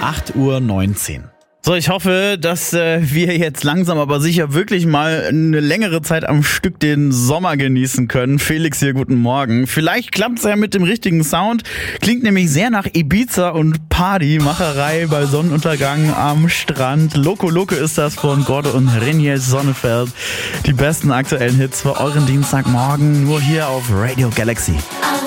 8:19 Uhr. So, ich hoffe, dass wir jetzt langsam aber sicher wirklich mal eine längere Zeit am Stück den Sommer genießen können. Felix hier, guten Morgen. Vielleicht klappt's ja mit dem richtigen Sound. Klingt nämlich sehr nach Ibiza und Partymacherei bei Sonnenuntergang am Strand. Loco Loco ist das von Gordo und Reinier Sonnefeld. Die besten aktuellen Hits für euren Dienstagmorgen nur hier auf Radio Galaxy.